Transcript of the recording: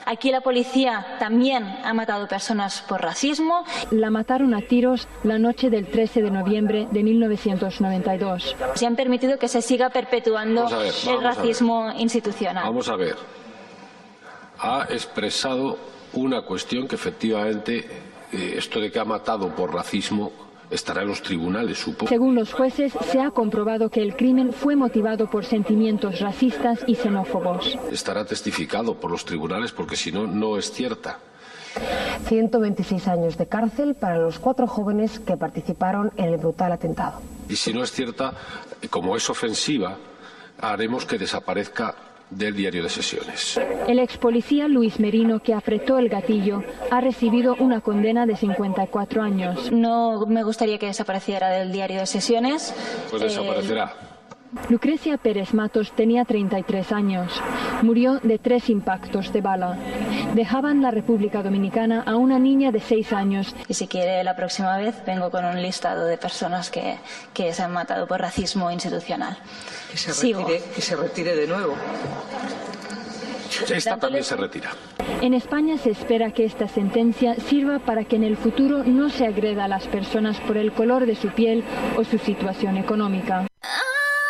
Aquí la policía también ha matado personas por racismo. La mataron a tiros la noche del 13 de noviembre de 1992. Se han permitido que se siga perpetuando el racismo institucional. Vamos a ver. Ha expresado una cuestión que efectivamente esto de que ha matado por racismo estará en los tribunales, supongo. Según los jueces, se ha comprobado que el crimen fue motivado por sentimientos racistas y xenófobos. Estará testificado por los tribunales porque si no, no es cierta. 126 años de cárcel para los 4 jóvenes que participaron en el brutal atentado. Y si no es cierta, como es ofensiva, haremos que desaparezca del diario de sesiones. El ex policía Luis Merino, que apretó el gatillo, ha recibido una condena de 54 años. No me gustaría que desapareciera del diario de sesiones. Pues desaparecerá. Lucrecia Pérez Matos tenía 33 años. Murió de 3 impactos de bala. Dejaban la República Dominicana a una niña de 6 años. Y si quiere, la próxima vez vengo con un listado de personas que se han matado por racismo institucional. Que se retire de nuevo. Esta también se retira. En España se espera que esta sentencia sirva para que en el futuro no se agreda a las personas por el color de su piel o su situación económica.